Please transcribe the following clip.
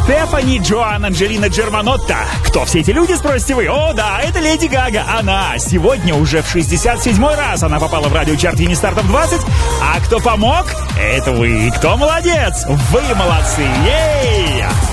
Стефани Джоан Анджелина Джерманотта. Кто все эти люди, спросите вы? О, да, это Леди Гага. Она сегодня уже в 67-й раз она попала в радиочарт Винни Стартов 20. А кто помог? Это вы. Кто молодец? Вы молодцы. Ей!